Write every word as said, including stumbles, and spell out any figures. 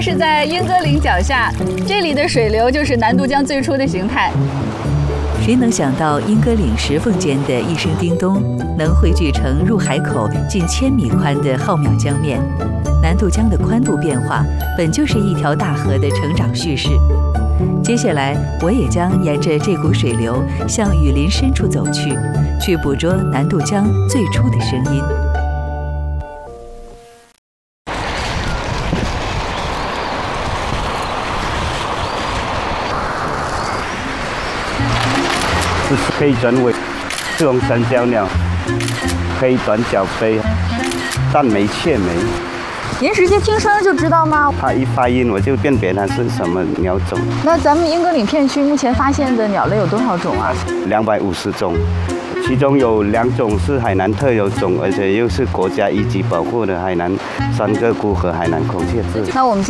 在是在莺歌岭脚下，这里的水流就是南渡江最初的形态。 谁能想到莺歌岭石缝间的一声叮咚，能汇聚成入海口近千米宽的浩渺江面？南渡江的宽度变化，本就是一条大河的成长叙事。接下来，我也将沿着这股水流向雨林深处走去，去捕捉南渡江最初的声音。 这是黑转尾赤红三角鸟，黑短角杯，淡眉雀眉。 您直接听声就知道吗？ 它一发音我就辨别它是什么鸟种。 那咱们莺歌岭片区目前发现的鸟类有多少种啊？ 两百五十种，其中有两种是海南特有种，而且又是国家一级保护的海南三个菇和海南孔雀雉。 那我们